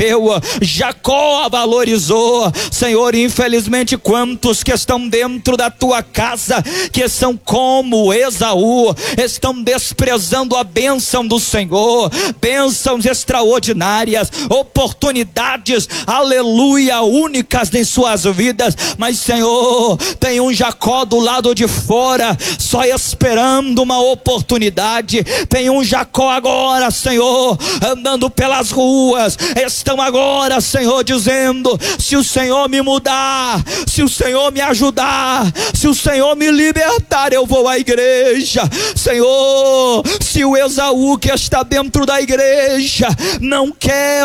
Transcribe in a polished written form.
recebeu, Jacó a valorizou. Senhor, infelizmente quantos que estão dentro da tua casa, que são como Esaú, estão desprezando a bênção do Senhor, bênçãos extraordinárias, oportunidades, aleluia, únicas em suas vidas. Mas Senhor, tem um Jacó do lado de fora, só esperando uma oportunidade. Tem um Jacó agora, Senhor, andando pelas ruas, estão agora, Senhor, dizendo: se o Senhor me mudar, se o Senhor me ajudar, se o Senhor me libertar, eu vou à igreja. Senhor, se o Esaú que está dentro da igreja não quer